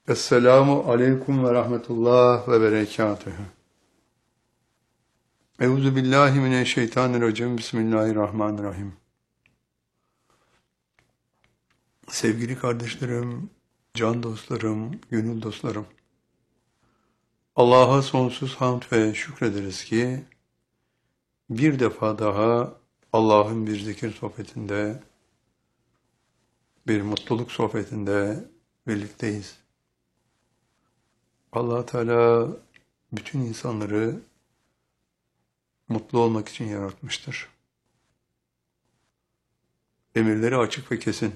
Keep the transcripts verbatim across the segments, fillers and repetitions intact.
Esselamu aleyküm ve rahmetullah ve berekatühü. Euzu billahi mineşşeytanirracim. Bismillahirrahmanirrahim. Sevgili kardeşlerim, can dostlarım, gönül dostlarım. Allah'a sonsuz hamd ve şükrederiz ki bir defa daha Allah'ın bir zikir sohbetinde, bir mutluluk sohbetinde birlikteyiz. Allah Teala bütün insanları mutlu olmak için yaratmıştır. Emirleri açık ve kesin.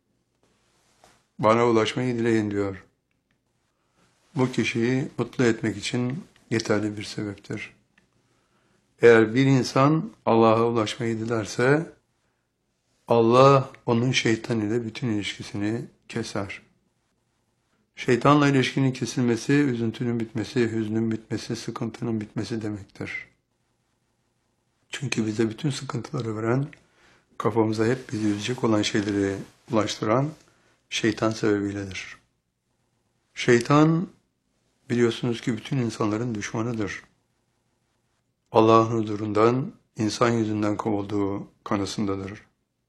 Bana ulaşmayı dileyin diyor. Bu kişiyi mutlu etmek için yeterli bir sebeptir. Eğer bir insan Allah'a ulaşmayı dilerse, Allah onun şeytan ile bütün ilişkisini keser. Şeytanla ilişkinin kesilmesi, üzüntünün bitmesi, hüznün bitmesi, sıkıntının bitmesi demektir. Çünkü bize bütün sıkıntıları veren, kafamıza hep bizi üzecek olan şeyleri ulaştıran şeytan sebebiyledir. Şeytan, biliyorsunuz ki bütün insanların düşmanıdır. Allah'ın huzurundan, insan yüzünden kovulduğu kanısındadır.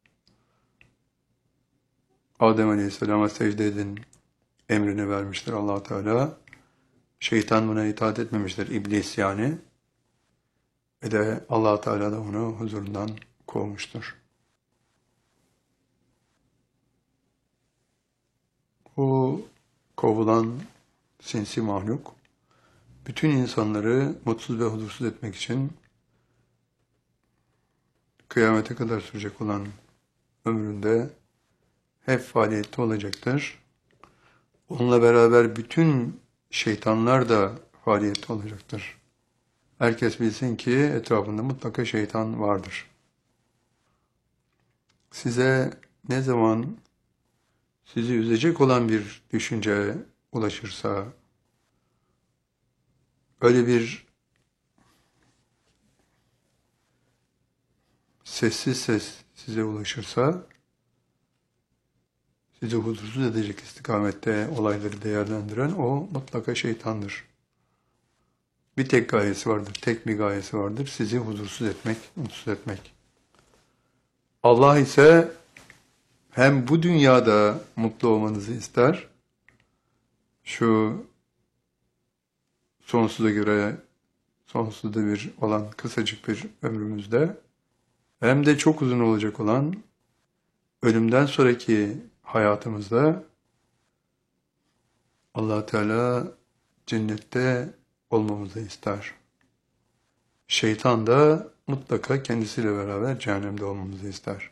Adem Aleyhisselam'a secde edin emrini vermiştir Allah Teala. Şeytan buna itaat etmemiştir, iblis yani. Ve de Allah Teala da onu huzurundan kovmuştur. Bu kovulan sinsi mahluk, bütün insanları mutsuz ve huzursuz etmek için kıyamete kadar sürecek olan ömründe hep faaliyette olacaktır. Onunla beraber bütün şeytanlar da faaliyette olacaktır. Herkes bilsin ki etrafında mutlaka şeytan vardır. Size ne zaman sizi üzecek olan bir düşünce ulaşırsa, öyle bir sessiz ses size ulaşırsa, sizi huzursuz edecek istikamette olayları değerlendiren o mutlaka şeytandır. Bir tek gayesi vardır, tek bir gayesi vardır, sizi huzursuz etmek, mutsuz etmek. Allah ise hem bu dünyada mutlu olmanızı ister, şu sonsuza göre sonsuzda bir olan kısacık bir ömrümüzde, hem de çok uzun olacak olan ölümden sonraki hayatımızda Allah Teala cennette olmamızı ister. Şeytan da mutlaka kendisiyle beraber cehennemde olmamızı ister.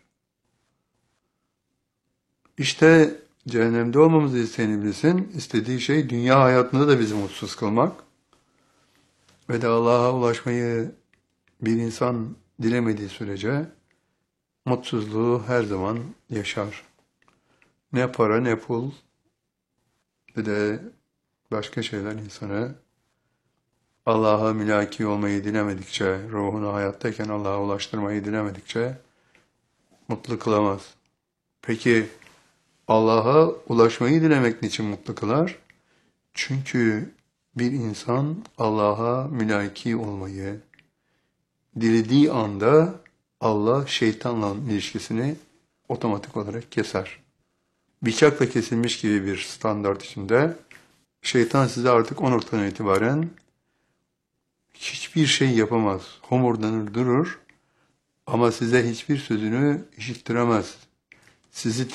İşte cehennemde olmamızı isteyen iblisin istediği şey dünya hayatında da bizi mutsuz kılmak ve de Allah'a ulaşmayı bir insan dilemediği sürece mutsuzluğu her zaman yaşar. Ne para ne pul ve de başka şeyler insanı Allah'a mülaki olmayı dilemedikçe, ruhunu hayattayken Allah'a ulaştırmayı dilemedikçe mutlu kılamaz. Peki Allah'a ulaşmayı dilemek niçin mutlu kılar? Çünkü bir insan Allah'a mülaki olmayı dilediği anda Allah şeytanla ilişkisini otomatik olarak keser. Bıçakla kesilmiş gibi bir standart içinde şeytan size artık o noktadan itibaren hiçbir şey yapamaz. Homurdanır durur ama size hiçbir sözünü işittiremez. Sizi